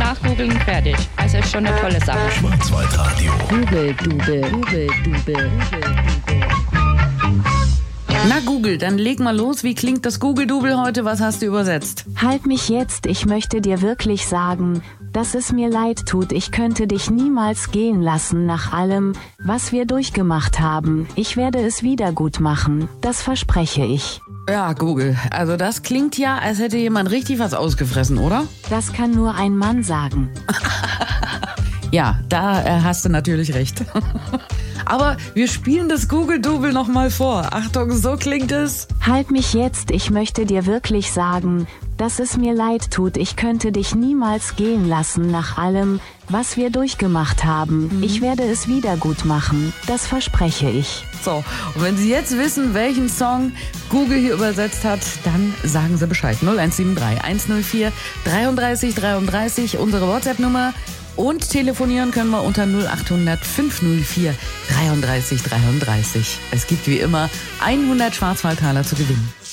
nachgoogeln, fertig. Also ist schon eine tolle Sache. Schwarzwaldradio. Google-Dubel. Na Google, dann leg mal los. Wie klingt das Google-Dubel heute? Was hast du übersetzt? Halt mich jetzt, ich möchte dir wirklich sagen, dass es mir leid tut, ich könnte dich niemals gehen lassen nach allem, was wir durchgemacht haben. Ich werde es wieder gut machen, das verspreche ich. Ja, Google. Also das klingt ja, als hätte jemand richtig was ausgefressen, oder? Das kann nur ein Mann sagen. Ja, da hast du natürlich recht. Aber wir spielen das Google-Dubel noch mal vor. Achtung, so klingt es. Halt mich jetzt, ich möchte dir wirklich sagen, dass es mir leid tut, ich könnte dich niemals gehen lassen nach allem, was wir durchgemacht haben. Ich werde es wieder gut machen, das verspreche ich. So, und wenn Sie jetzt wissen, welchen Song Google hier übersetzt hat, dann sagen Sie Bescheid. 0173 104 33 33, unsere WhatsApp-Nummer. Und telefonieren können wir unter 0800 504 33 33. Es gibt wie immer 100 Schwarzwaldtaler zu gewinnen.